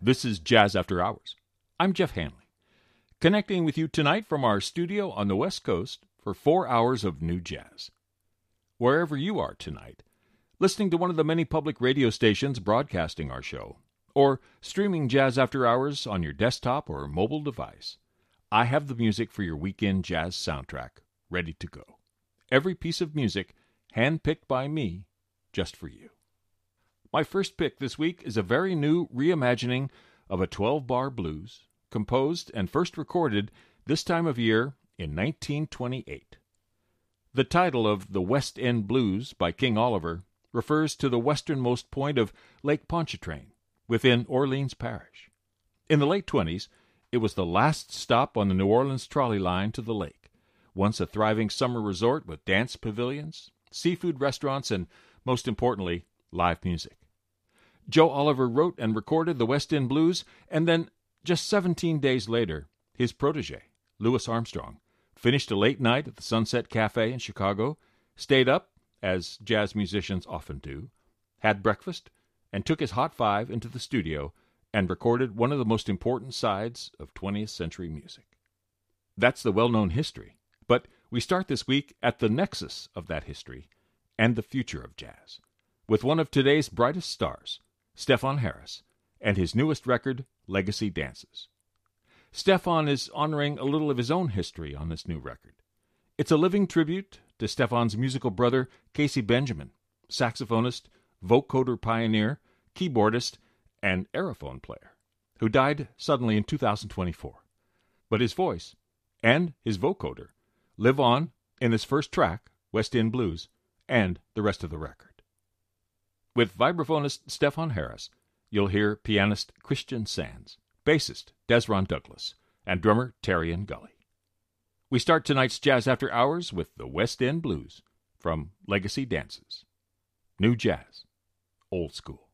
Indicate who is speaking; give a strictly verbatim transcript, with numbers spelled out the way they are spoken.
Speaker 1: This is Jazz After Hours. I'm Jeff Hanley, connecting with you tonight from our studio on the West Coast for four hours of new jazz. Wherever you are tonight, listening to one of the many public radio stations broadcasting our show, or streaming Jazz After Hours on your desktop or mobile device, I have the music for your weekend jazz soundtrack ready to go. Every piece of music handpicked by me just for you. My first pick this week is a very new reimagining of a twelve-bar blues, composed and first recorded this time of year in nineteen twenty-eight. The title of The West End Blues by King Oliver refers to the westernmost point of Lake Pontchartrain, within Orleans Parish. In the late twenties, it was the last stop on the New Orleans trolley line to the lake, once a thriving summer resort with dance pavilions, seafood restaurants, and, most importantly, live music. Joe Oliver wrote and recorded the West End Blues, and then, just seventeen days later, his protege, Louis Armstrong, finished a late night at the Sunset Cafe in Chicago, stayed up, as jazz musicians often do, had breakfast, and took his Hot Five into the studio and recorded one of the most important sides of twentieth century music. That's the well-known history, but we start this week at the nexus of that history and the future of jazz, with one of today's brightest stars, Stefon Harris, and his newest record, Legacy Dances. Stefon is honoring a little of his own history on this new record. It's a living tribute to Stefon's musical brother, Casey Benjamin, saxophonist, vocoder pioneer, keyboardist, and aerophone player, who died suddenly in two thousand twenty-four. But his voice and his vocoder live on in this first track, West End Blues, and the rest of the record. With vibraphonist Stefon Harris, you'll hear pianist Christian Sands, bassist Desron Douglas, and drummer Terrian Gully. We start tonight's Jazz After Hours with the West End Blues from Legacy Dances. New jazz, old school.